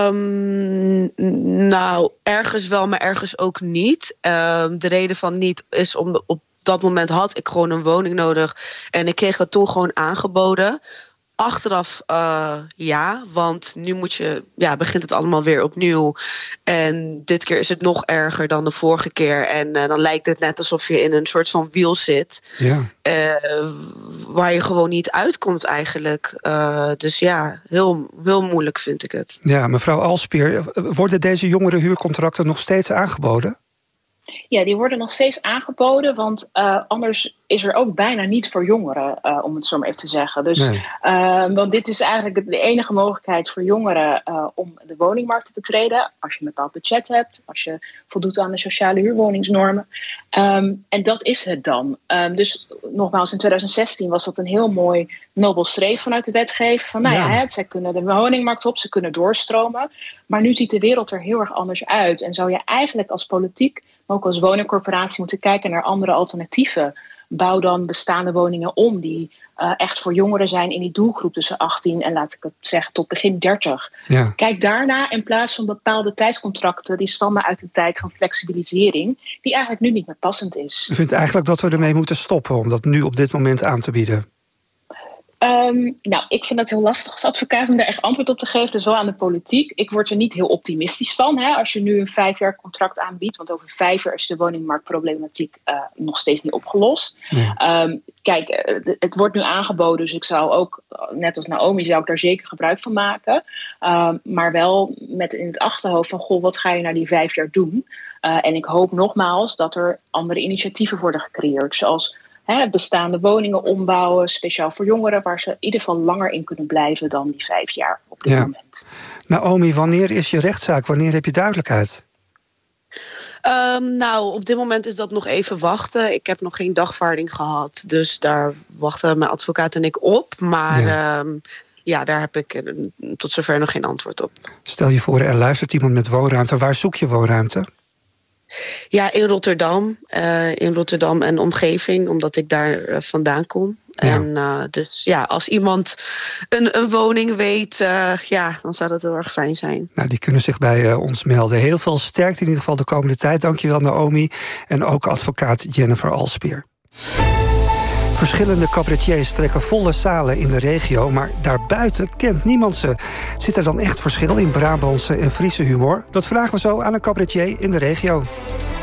Nou, ergens wel, maar ergens ook niet. De reden van niet is op dat moment had ik gewoon een woning nodig. En ik kreeg dat toen gewoon aangeboden. Achteraf ja, want nu begint het allemaal weer opnieuw. En dit keer is het nog erger dan de vorige keer. En dan lijkt het net alsof je in een soort van wiel zit. Ja. Waar je gewoon niet uitkomt eigenlijk. Dus ja, heel, heel moeilijk vind ik het. Ja, mevrouw Alspier, worden deze jongere huurcontracten nog steeds aangeboden? Ja, die worden nog steeds aangeboden, want anders is er ook bijna niet voor jongeren, om het zo maar even te zeggen. Dus, Nee. Want dit is eigenlijk de enige mogelijkheid voor jongeren om de woningmarkt te betreden. Als je een bepaald budget hebt, als je voldoet aan de sociale huurwoningsnormen. En dat is het dan. Dus nogmaals, in 2016 was dat een heel mooi nobel streven vanuit de wetgever. Van, zij kunnen de woningmarkt op, ze kunnen doorstromen. Maar nu ziet de wereld er heel erg anders uit. En zou je eigenlijk als politiek, maar ook als woningcorporatie moeten kijken naar andere alternatieven. Bouw dan bestaande woningen om die echt voor jongeren zijn in die doelgroep tussen 18 en laat ik het zeggen tot begin 30. Ja. Kijk daarna in plaats van bepaalde tijdscontracten die stammen uit de tijd van flexibilisering, die eigenlijk nu niet meer passend is. U vindt eigenlijk dat we ermee moeten stoppen om dat nu op dit moment aan te bieden? Nou, ik vind dat heel lastig als advocaat om daar echt antwoord op te geven. Dus wel aan de politiek. Ik word er niet heel optimistisch van. Hè, als je nu een 5-jaar contract aanbiedt. Want over 5 jaar is de woningmarktproblematiek nog steeds niet opgelost. Ja. Kijk, het wordt nu aangeboden. Dus ik zou ook, net als Naomi, zou ik daar zeker gebruik van maken. Maar wel met in het achterhoofd van, goh, wat ga je na die 5 jaar doen? En ik hoop nogmaals dat er andere initiatieven worden gecreëerd. Zoals bestaande woningen ombouwen, speciaal voor jongeren, waar ze in ieder geval langer in kunnen blijven dan die 5 jaar op dit moment. Naomi, wanneer is je rechtszaak? Wanneer heb je duidelijkheid? Nou, op dit moment is dat nog even wachten. Ik heb nog geen dagvaarding gehad, dus daar wachten mijn advocaat en ik op. Maar daar heb ik tot zover nog geen antwoord op. Stel je voor, er luistert iemand met woonruimte. Waar zoek je woonruimte? Ja, in Rotterdam en omgeving, omdat ik daar vandaan kom. Ja. En dus als iemand een woning weet, dan zou dat heel erg fijn zijn. Nou, die kunnen zich bij ons melden. Heel veel sterkte in ieder geval de komende tijd. Dankjewel, Naomi. En ook advocaat Jennifer Alspier. Verschillende cabaretiers trekken volle zalen in de regio, maar daarbuiten kent niemand ze. Zit er dan echt verschil in Brabantse en Friese humor? Dat vragen we zo aan een cabaretier in de regio.